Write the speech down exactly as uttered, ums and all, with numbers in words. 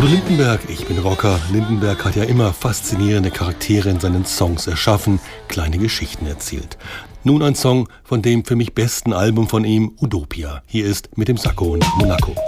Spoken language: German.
Udo Lindenberg, ich bin Rocker. Lindenberg hat ja immer faszinierende Charaktere in seinen Songs erschaffen, kleine Geschichten erzählt. Nun ein Song von dem für mich besten Album von ihm, Utopia. Hier ist Mit dem Sakko nach Monaco.